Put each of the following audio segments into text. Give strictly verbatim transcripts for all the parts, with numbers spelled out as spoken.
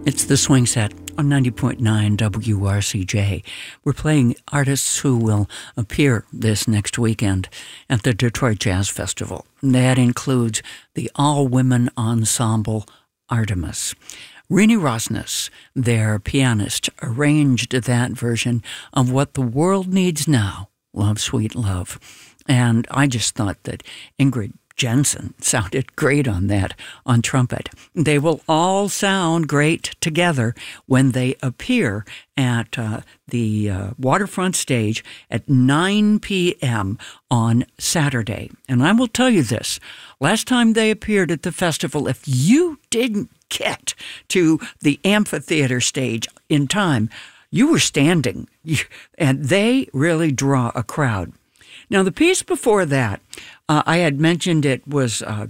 It's the Swing Set on ninety point nine W R C J. We're playing artists who will appear this next weekend at the Detroit Jazz Festival. That includes the all-women ensemble Artemis. Renee Rosnes, their pianist, arranged that version of What the World Needs Now, Love, Sweet Love. And I just thought that Ingrid Jensen sounded great on that on trumpet. They will all sound great together when they appear at uh, the uh, waterfront stage at nine p.m. on Saturday. And I will tell you this, last time they appeared at the festival, if you didn't get to the amphitheater stage in time, you were standing, and they really draw a crowd. Now, the piece before that, uh, I had mentioned it was uh,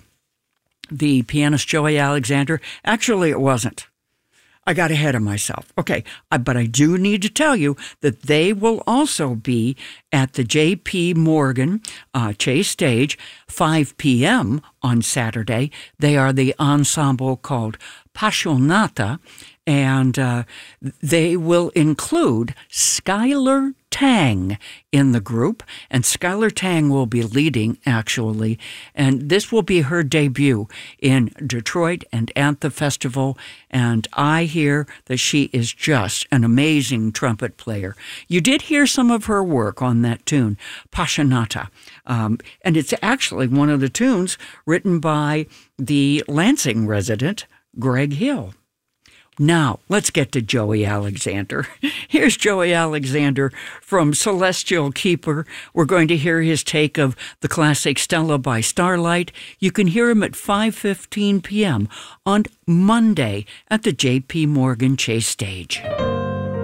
the pianist Joey Alexander. Actually, it wasn't. I got ahead of myself. Okay, uh, but I do need to tell you that they will also be at the J P. Morgan uh, Chase Stage, five p.m. on Saturday. They are the ensemble called Passionata, and uh, they will include Skylar Tang in the group, and Skylar Tang will be leading, actually, and this will be her debut in Detroit and at the festival, and I hear that she is just an amazing trumpet player. You did hear some of her work on that tune, Passionata, um, and it's actually one of the tunes written by the Lansing resident, Greg Hill. Now, let's get to Joey Alexander. Here's Joey Alexander from Celestial Keeper. We're going to hear his take of the classic Stella by Starlight. You can hear him at five fifteen p.m. on Monday at the J P. Morgan Chase Stage.